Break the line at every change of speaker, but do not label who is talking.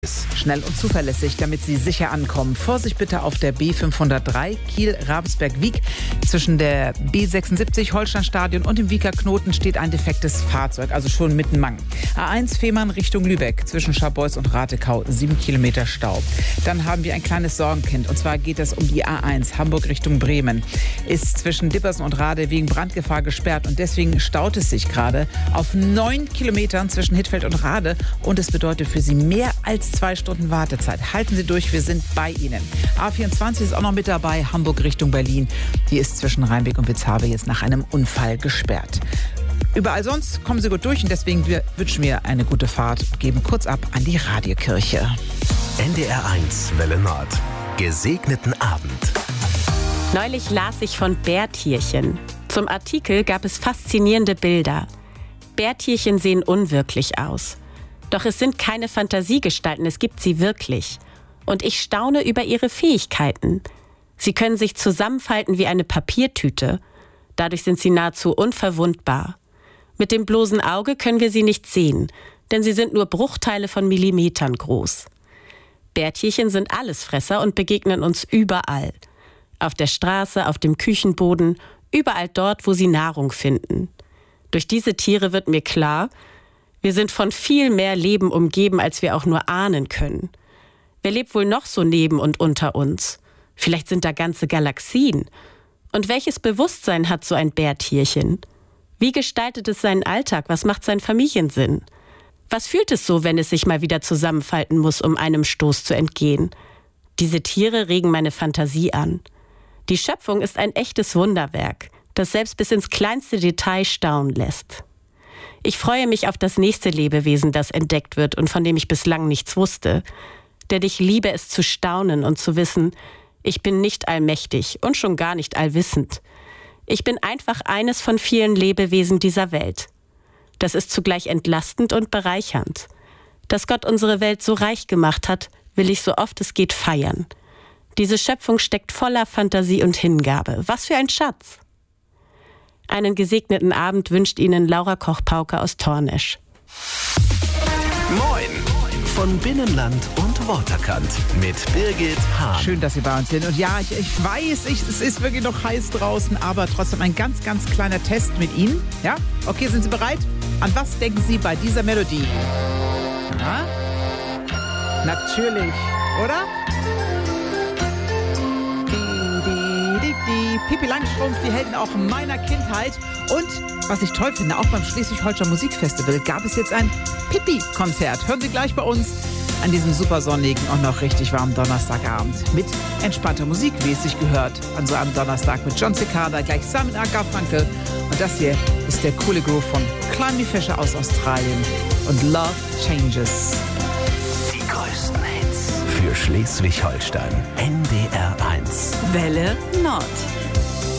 Schnell und zuverlässig, damit Sie sicher ankommen. Vorsicht bitte auf der B503 Kiel-Ravensberg-Wiek. Zwischen der B76 Holsteinstadion und dem Wieker Knoten steht ein defektes Fahrzeug, also schon mitten Mang. A1 Fehmarn Richtung Lübeck, zwischen Scharbeutz und Ratekau, 7 Kilometer Stau. Dann haben wir ein kleines Sorgenkind, und zwar geht es um die A1 Hamburg Richtung Bremen. Ist zwischen Dippersen und Rade wegen Brandgefahr gesperrt und deswegen staut es sich gerade auf 9 Kilometern zwischen Hittfeld und Rade und es bedeutet für Sie mehr als 2 Stunden Wartezeit. Halten Sie durch, wir sind bei Ihnen. A24 ist auch noch mit dabei, Hamburg Richtung Berlin. Die ist zwischen Rheinbeck und Witzhabe jetzt nach einem Unfall gesperrt. Überall sonst kommen Sie gut durch und deswegen wünschen wir eine gute Fahrt und geben kurz ab an die Radiokirche.
NDR1 Welle Nord. Gesegneten Abend.
Neulich las ich von Bärtierchen. Zum Artikel gab es faszinierende Bilder. Bärtierchen sehen unwirklich aus. Doch es sind keine Fantasiegestalten, es gibt sie wirklich. Und ich staune über ihre Fähigkeiten. Sie können sich zusammenfalten wie eine Papiertüte. Dadurch sind sie nahezu unverwundbar. Mit dem bloßen Auge können wir sie nicht sehen, denn sie sind nur Bruchteile von Millimetern groß. Bärtierchen sind Allesfresser und begegnen uns überall. Auf der Straße, auf dem Küchenboden, überall dort, wo sie Nahrung finden. Durch diese Tiere wird mir klar, wir sind von viel mehr Leben umgeben, als wir auch nur ahnen können. Wer lebt wohl noch so neben und unter uns? Vielleicht sind da ganze Galaxien. Und welches Bewusstsein hat so ein Bärtierchen? Wie gestaltet es seinen Alltag? Was macht sein Familiensinn? Was fühlt es so, wenn es sich mal wieder zusammenfalten muss, um einem Stoß zu entgehen? Diese Tiere regen meine Fantasie an. Die Schöpfung ist ein echtes Wunderwerk, das selbst bis ins kleinste Detail staunen lässt. Ich freue mich auf das nächste Lebewesen, das entdeckt wird und von dem ich bislang nichts wusste. Denn ich liebe es zu staunen und zu wissen, ich bin nicht allmächtig und schon gar nicht allwissend. Ich bin einfach eines von vielen Lebewesen dieser Welt. Das ist zugleich entlastend und bereichernd. Dass Gott unsere Welt so reich gemacht hat, will ich so oft es geht feiern. Diese Schöpfung steckt voller Fantasie und Hingabe. Was für ein Schatz! Einen gesegneten Abend wünscht Ihnen Laura Koch-Pauke aus Tornesch.
Moin! Von Binnenland und Waterkant mit Birgit Hahn.
Schön, dass Sie bei uns sind. Und ja, ich weiß, es ist wirklich noch heiß draußen, aber trotzdem ein ganz, ganz kleiner Test mit Ihnen. Ja? Okay, sind Sie bereit? An was denken Sie bei dieser Melodie? Ja? Natürlich, oder? Die Pippi Langstrumpf, die Helden auch meiner Kindheit. Und was ich toll finde, auch beim Schleswig-Holstein Musikfestival gab es jetzt ein Pippi-Konzert. Hören Sie gleich bei uns an diesem super sonnigen und noch richtig warmen Donnerstagabend. Mit entspannter Musik, wie es sich gehört. An so einem Donnerstag mit John Cicada, gleich Simon Garfunkel. Und das hier ist der coole Groove von Climby Fisher aus Australien. Und Love Changes.
Die größten Hits für Schleswig-Holstein. NDR1.
Welle Nord.